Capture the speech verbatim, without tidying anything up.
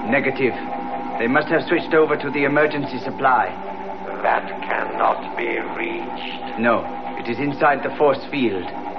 Negative. They must have switched over to the emergency supply. That cannot be reached. No, it is inside the force field.